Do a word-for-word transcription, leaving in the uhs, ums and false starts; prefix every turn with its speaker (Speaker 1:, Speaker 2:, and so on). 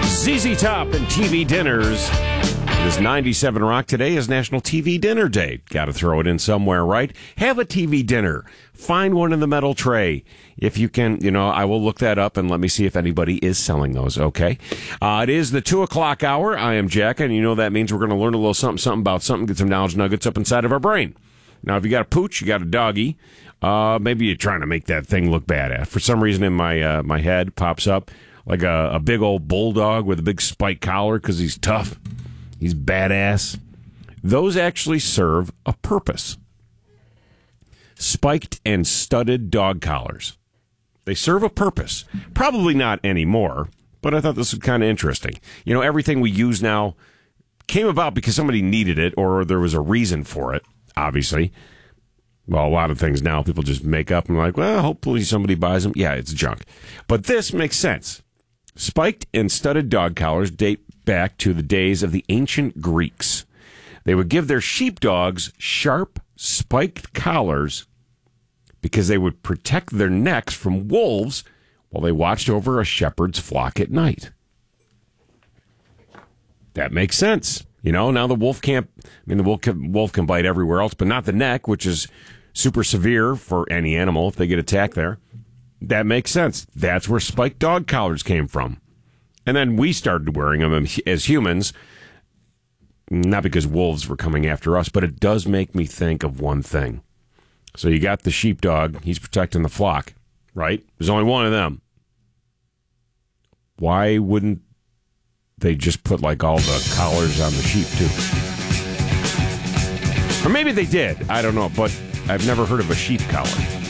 Speaker 1: Z Z Top and T V dinners. It is ninety-seven Rock. Today is National T V Dinner Day. Got to throw it in somewhere, right? Have a T V dinner. Find one in the metal tray. If you can, you know, I will look that up and let me see if anybody is selling those, okay? Uh, it is the two o'clock hour. I am Jack, and you know that means we're going to learn a little something, something about something, get some knowledge nuggets up inside of our brain. Now, if you got a pooch, you got a doggy, uh, maybe you're trying to make that thing look badass. For some reason in my uh, my head pops up like a, a big old bulldog with a big spike collar because he's tough. He's badass. Those actually serve a purpose. Spiked and studded dog collars. They serve a purpose. Probably not anymore, but I thought this was kind of interesting. You know, everything we use now came about because somebody needed it or there was a reason for it, obviously. Well, a lot of things now people just make up and like, well, hopefully somebody buys them. Yeah, it's junk. But this makes sense. Spiked and studded dog collars date back to the days of the ancient Greeks. They would give their sheepdogs sharp, spiked collars because they would protect their necks from wolves while they watched over a shepherd's flock at night. That makes sense. You know, now the wolf can't, I mean, the wolf can, wolf can bite everywhere else, but not the neck, which is super severe for any animal if they get attacked there. That makes sense. That's where spiked dog collars came from. And then we started wearing them as humans, not because wolves were coming after us, but it does make me think of one thing. So you got the sheepdog, he's protecting the flock, right? There's only one of them. Why wouldn't they just put like all the collars on the sheep too? Or maybe they did, I don't know, but I've never heard of a sheep collar.